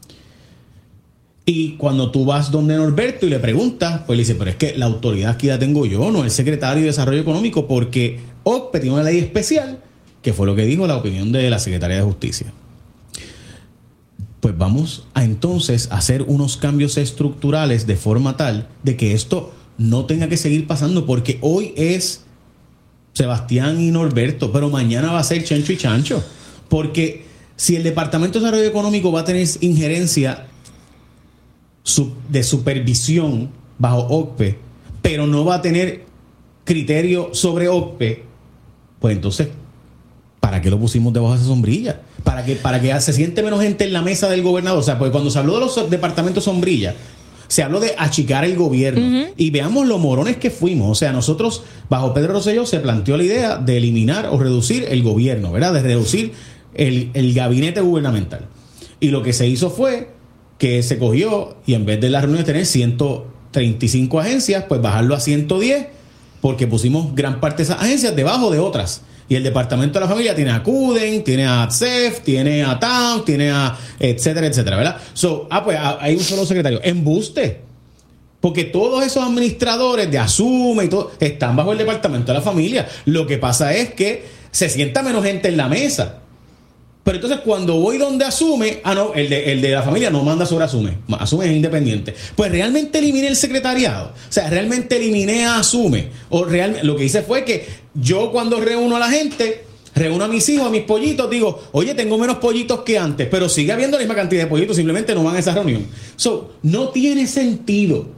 Y cuando tú vas donde Norberto y le preguntas, pues le dice: pero es que la autoridad aquí la tengo yo, no el secretario de Desarrollo Económico, porque OCPE tiene una ley especial, que fue lo que dijo la opinión de la Secretaría de Justicia. Pues vamos a entonces hacer unos cambios estructurales de forma tal de que esto no tenga que seguir pasando, porque hoy es Sebastián y Norberto, pero mañana va a ser Chencho y Chancho. Porque si el Departamento de Desarrollo Económico va a tener injerencia de supervisión bajo OCPE, pero no va a tener criterio sobre OCPE, pues entonces, ¿para qué lo pusimos debajo de esa sombrilla? Para que se siente menos gente en la mesa del gobernador. O sea, porque cuando se habló de los departamentos sombrilla, se habló de achicar el gobierno. Uh-huh. Y veamos lo morones que fuimos. O sea, nosotros, bajo Pedro Rosselló, se planteó la idea de eliminar o reducir el gobierno, ¿verdad? De reducir el gabinete gubernamental. Y lo que se hizo fue que se cogió, y en vez de las reuniones tener 135 agencias, pues bajarlo a 110, porque pusimos gran parte de esas agencias debajo de otras. Y el Departamento de la Familia tiene a CUDEN, tiene a ATSEF, tiene a TAM, tiene a etcétera, etcétera, ¿verdad? Pues hay un solo secretario. Embuste. Porque todos esos administradores de Asume y todo están bajo el departamento de la familia. Lo que pasa es que se sienta menos gente en la mesa. Pero entonces cuando voy donde Asume, no, el de la familia no manda sobre Asume. Asume es independiente. Pues realmente eliminé el secretariado. O sea, realmente eliminé a Asume. O realmente lo que hice fue que yo cuando reúno a la gente, reúno a mis hijos, a mis pollitos, digo, oye, tengo menos pollitos que antes, pero sigue habiendo la misma cantidad de pollitos, simplemente no van a esa reunión. No tiene sentido.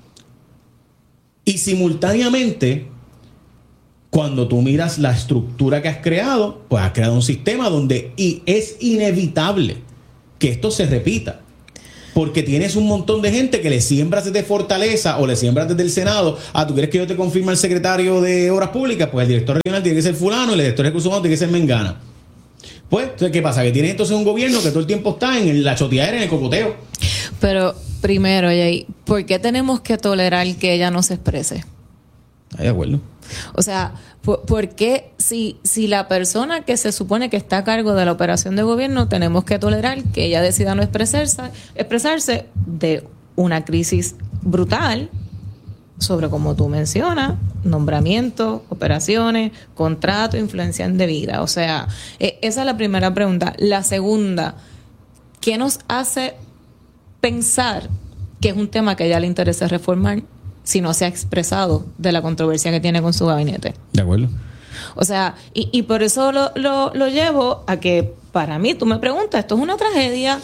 Y simultáneamente, cuando tú miras la estructura que has creado, pues has creado un sistema donde es inevitable que esto se repita. Porque tienes un montón de gente que le siembras desde Fortaleza o le siembras desde el Senado. ¿Tú quieres que yo te confirme al secretario de Obras Públicas? Pues el director regional tiene que ser fulano y el director de recursos humanos tiene que ser mengana. Pues, entonces, ¿qué pasa? Que tienes entonces un gobierno que todo el tiempo está en la choteadera, en el cocoteo. Pero primero, Jay, ¿por qué tenemos que tolerar que ella no se exprese? De acuerdo. O sea, ¿por qué si la persona que se supone que está a cargo de la operación de gobierno tenemos que tolerar que ella decida no expresarse de una crisis brutal sobre, como tú mencionas, nombramientos, operaciones, contratos, influencia indebida? O sea, esa es la primera pregunta. La segunda, ¿qué nos hace pensar que es un tema que a ella le interesa reformar si no se ha expresado de la controversia que tiene con su gabinete? De acuerdo. O sea, y por eso lo llevo a que, para mí, tú me preguntas, esto es una tragedia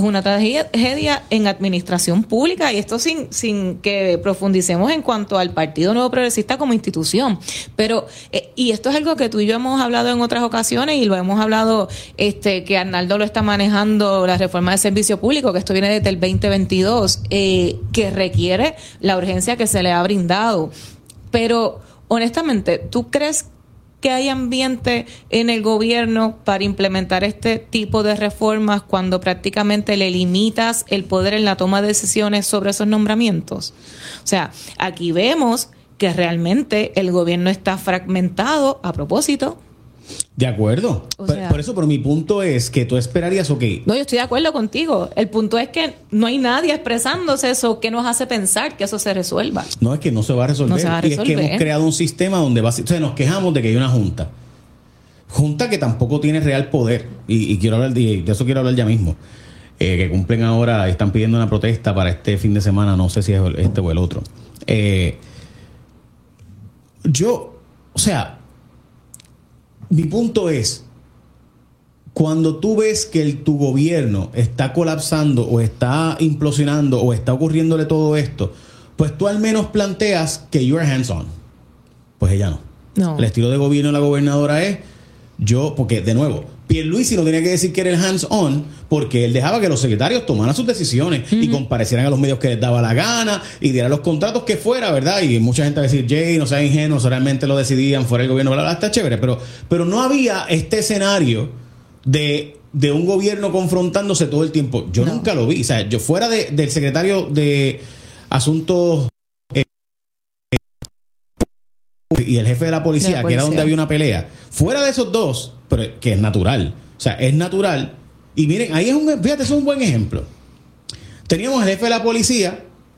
en administración pública, y esto sin que profundicemos en cuanto al Partido Nuevo Progresista como institución. Pero, y esto es algo que tú y yo hemos hablado en otras ocasiones, y lo hemos hablado, que Arnaldo lo está manejando, la reforma de servicio público, que esto viene desde el 2022, que requiere la urgencia que se le ha brindado. Pero, honestamente, ¿tú crees que hay ambiente en el gobierno para implementar este tipo de reformas cuando prácticamente le limitas el poder en la toma de decisiones sobre esos nombramientos? O sea, aquí vemos que realmente el gobierno está fragmentado a propósito. De acuerdo. Por eso, pero mi punto es que tú esperarías, ok. No, yo estoy de acuerdo contigo. El punto es que no hay nadie expresándose eso que nos hace pensar que eso se resuelva. No, es que no se va a resolver. No se va a resolver. Y es que hemos creado un sistema donde o sea, nos quejamos de que hay una junta que tampoco tiene real poder. Y quiero hablar de eso, quiero hablar ya mismo. Que cumplen ahora, están pidiendo una protesta para este fin de semana, no sé si es este o el otro. O sea, mi punto es, cuando tú ves que tu gobierno está colapsando o está implosionando o está ocurriéndole todo esto, pues tú al menos planteas que you are hands-on. Pues ella no. No. El estilo de gobierno de la gobernadora es porque de nuevo, Pierluisi no tenía que decir que era el hands-on porque él dejaba que los secretarios tomaran sus decisiones y comparecieran a los medios que les daba la gana y dieran los contratos que fuera, ¿verdad? Y mucha gente va a decir, Jay, no sean ingenuos, realmente lo decidían fuera del gobierno, bla, bla, bla, está chévere, pero no había este escenario de un gobierno confrontándose todo el tiempo. Yo nunca lo vi. O sea, yo fuera del secretario de Asuntos y el jefe de la policía, que era donde había una pelea, fuera de esos dos, pero que es natural. O sea, es natural. Y miren, ahí fíjate, es un buen ejemplo. Teníamos al jefe de la policía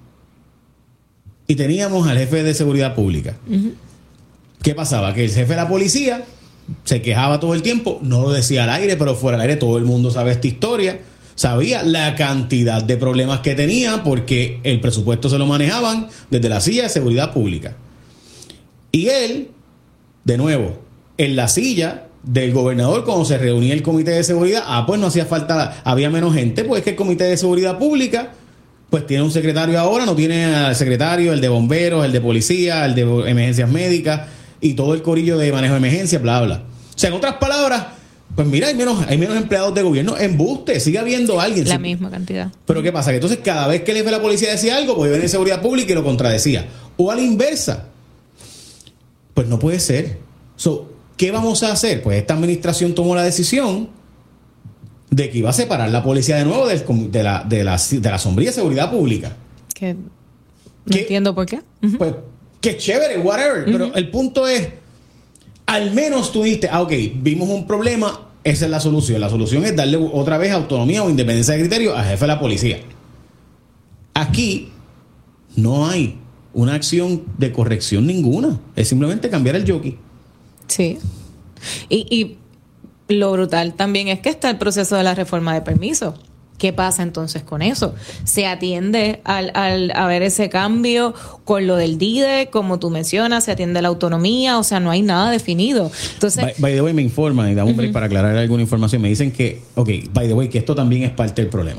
y teníamos al jefe de seguridad pública. ¿Qué pasaba? Que el jefe de la policía se quejaba todo el tiempo, no lo decía al aire, pero fuera del aire todo el mundo sabe esta historia. Sabía la cantidad de problemas que tenía porque el presupuesto se lo manejaban desde la silla de seguridad pública. Y él, de nuevo, en la silla del gobernador, cuando se reunía el comité de seguridad, pues no hacía falta, había menos gente, pues es que el comité de seguridad pública, pues tiene un secretario ahora, no tiene al secretario, el de bomberos, el de policía, el de emergencias médicas y todo el corillo de manejo de emergencia, bla, bla. O sea, en otras palabras, pues mira, hay menos empleados de gobierno. Embuste, sigue habiendo alguien. La misma cantidad. Pero ¿qué pasa? Que entonces cada vez que el jefe de la policía decía algo, pues venía de seguridad pública y lo contradecía. O a la inversa. Pues no puede ser. ¿Qué vamos a hacer? Pues esta administración tomó la decisión de que iba a separar la policía de nuevo de la sombrilla de seguridad pública. Que no entiendo por qué. Pues qué chévere, whatever. Pero el punto es, al menos tú dijiste, ok, vimos un problema, esa es la solución. La solución es darle otra vez autonomía o independencia de criterio al jefe de la policía. Aquí no hay una acción de corrección ninguna. Es simplemente cambiar el jockey. Sí. Y lo brutal también es que está el proceso de la reforma de permisos. ¿Qué pasa entonces con eso? ¿Se atiende al haber ese cambio con lo del DIDE, como tú mencionas? ¿Se atiende la autonomía? O sea, no hay nada definido. Entonces, by the way, me informan, y dame un break para aclarar alguna información. Me dicen que, by the way, que esto también es parte del problema.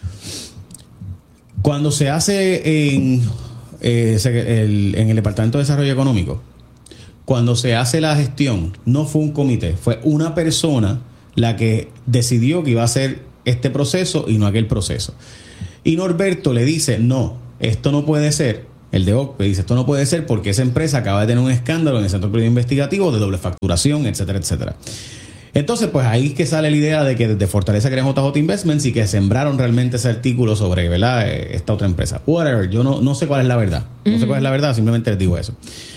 Cuando se hace en el Departamento de Desarrollo Económico, cuando se hace la gestión, no fue un comité, fue una persona la que decidió que iba a hacer este proceso y no aquel proceso. Y Norberto le dice, no, esto no puede ser. El de OCPE dice, esto no puede ser porque esa empresa acaba de tener un escándalo en el Centro Periódico Investigativo de doble facturación, etcétera, etcétera. Entonces, pues ahí es que sale la idea de que desde Fortaleza crean JJ Investments y que sembraron realmente ese artículo sobre, ¿verdad?, esta otra empresa. Whatever, yo no sé cuál es la verdad. No sé cuál es la verdad, simplemente les digo eso.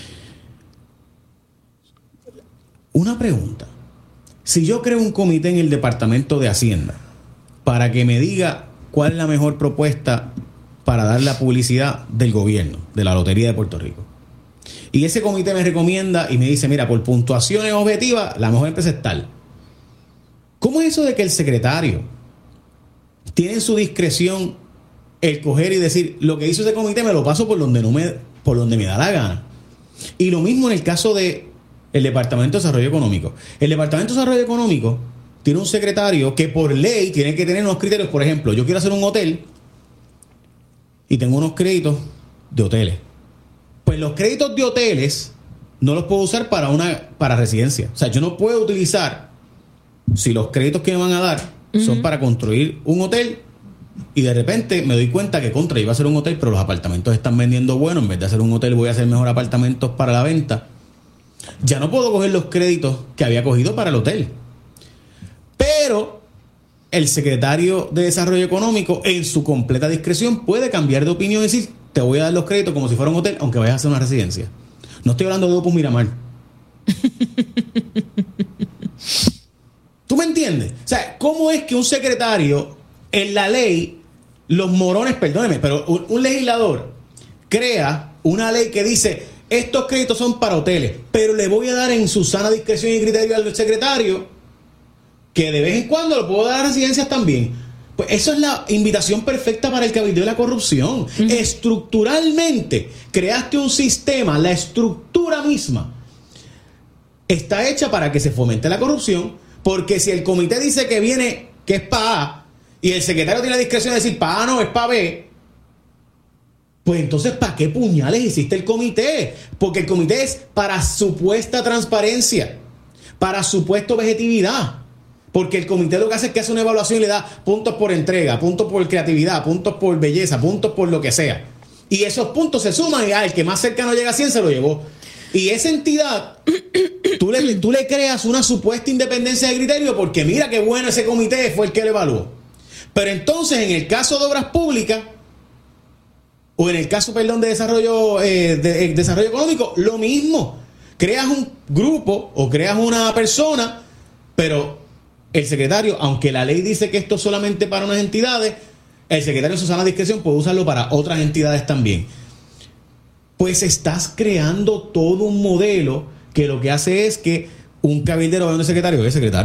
Una pregunta. Si yo creo un comité en el Departamento de Hacienda para que me diga cuál es la mejor propuesta para dar la publicidad del gobierno, de la Lotería de Puerto Rico, y ese comité me recomienda y me dice, mira, por puntuaciones objetivas, la mejor empresa es tal. ¿Cómo es eso de que el secretario tiene en su discreción el coger y decir, lo que hizo ese comité me lo paso por donde me da la gana? Y lo mismo en el caso de el Departamento de Desarrollo Económico. El Departamento de Desarrollo Económico tiene un secretario que por ley tiene que tener unos criterios. Por ejemplo, yo quiero hacer un hotel y tengo unos créditos de hoteles. Pues los créditos de hoteles no los puedo usar para residencia. O sea, yo no puedo utilizar, si los créditos que me van a dar son para construir un hotel, y de repente me doy cuenta que iba a hacer un hotel, pero los apartamentos están vendiendo bueno, en vez de hacer un hotel voy a hacer mejor apartamentos para la venta. Ya no puedo coger los créditos que había cogido para el hotel. Pero el secretario de Desarrollo Económico, en su completa discreción, puede cambiar de opinión y decir, te voy a dar los créditos como si fuera un hotel, aunque vayas a hacer una residencia. No estoy hablando de Opus Miramar. ¿Tú me entiendes? O sea, ¿cómo es que un secretario en la ley, los morones, perdóneme, pero un legislador crea una ley que dice, estos créditos son para hoteles, pero le voy a dar en su sana discreción y criterio al secretario que de vez en cuando lo puedo dar a residencias también? Pues eso es la invitación perfecta para el cabildeo y la corrupción. Estructuralmente creaste un sistema, la estructura misma está hecha para que se fomente la corrupción, porque si el comité dice que es para A y el secretario tiene la discreción de decir para A no, es para B, pues entonces ¿para qué puñales hiciste el comité? Porque el comité es para supuesta transparencia, para supuesta objetividad. Porque el comité lo que hace es que hace una evaluación y le da puntos por entrega, puntos por creatividad, puntos por belleza, puntos por lo que sea. Y esos puntos se suman y el que más cercano llega a 100 se lo llevó. Y esa entidad, tú le creas una supuesta independencia de criterio porque mira qué bueno ese comité fue el que le evaluó. Pero entonces en el caso de obras públicas, o en el caso, de desarrollo económico, lo mismo. Creas un grupo o creas una persona, pero el secretario, aunque la ley dice que esto es solamente para unas entidades, el secretario en su sana discreción puede usarlo para otras entidades también. Pues estás creando todo un modelo que lo que hace es que un cabildero va a un secretario,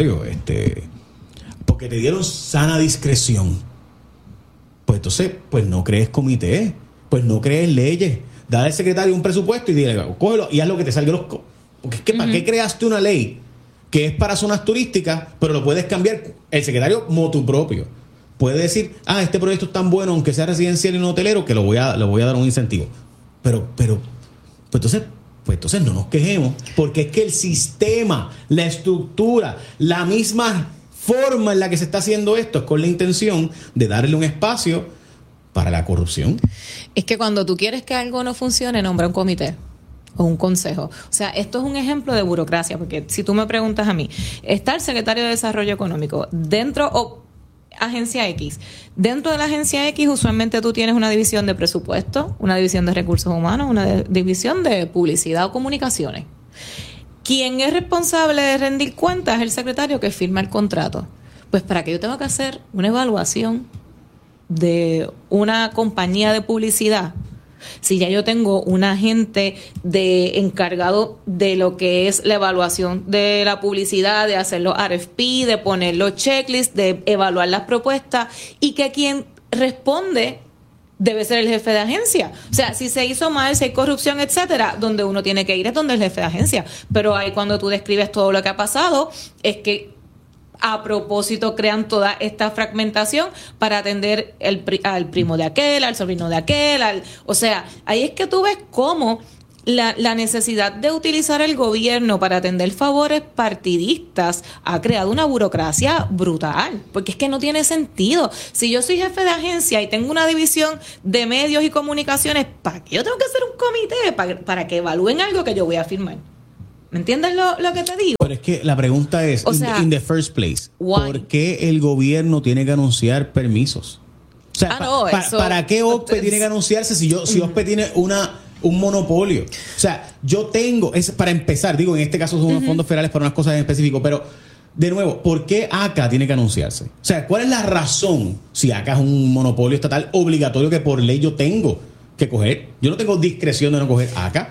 porque te dieron sana discreción. Pues entonces, pues no crees comité, pues no crees leyes. Dale al secretario un presupuesto y dile, cógelo y haz lo que te salga los... Porque es que ¿para qué creaste una ley que es para zonas turísticas, pero lo puedes cambiar el secretario motu propio? Puede decir, este proyecto es tan bueno, aunque sea residencial y no hotelero, que le voy a dar un incentivo. Pero entonces no nos quejemos, porque es que el sistema, la estructura, la misma forma en la que se está haciendo esto es con la intención de darle un espacio para la corrupción. Es que cuando tú quieres que algo no funcione, nombra un comité o un consejo. O sea, esto es un ejemplo de burocracia, porque si tú me preguntas a mí, está el secretario de Desarrollo Económico dentro o agencia X. Dentro de la agencia X usualmente tú tienes una división de presupuesto, una división de recursos humanos, una división de publicidad o comunicaciones. Quien es responsable de rendir cuentas es el secretario que firma el contrato. Pues para que yo tenga que hacer una evaluación de una compañía de publicidad, Si ya yo tengo un agente encargado de lo que es la evaluación de la publicidad, de hacer los RFP, de poner los checklists, de evaluar las propuestas, y que quien responde debe ser el jefe de agencia. O sea, si se hizo mal, si hay corrupción, etcétera, donde uno tiene que ir es donde el jefe de agencia. Pero ahí, cuando tú describes todo lo que ha pasado, es que a propósito crean toda esta fragmentación para atender al primo de aquel, al sobrino de aquel, o sea, ahí es que tú ves cómo la necesidad de utilizar el gobierno para atender favores partidistas ha creado una burocracia brutal, porque es que no tiene sentido. Si yo soy jefe de agencia y tengo una división de medios y comunicaciones, ¿para qué yo tengo que hacer un comité para que evalúen algo que yo voy a firmar? ¿Me entiendes lo que te digo? Pero es que la pregunta es, o sea, in the first place, why? ¿por qué el gobierno tiene que anunciar permisos? O sea, ¿para qué OSPE tiene que anunciarse si OSPE tiene un monopolio? O sea, yo tengo, para empezar, digo, en este caso son unos fondos federales para unas cosas en específico, pero de nuevo, ¿por qué ACA tiene que anunciarse? O sea, ¿cuál es la razón si ACA es un monopolio estatal obligatorio que por ley yo tengo que coger? Yo no tengo discreción de no coger ACA.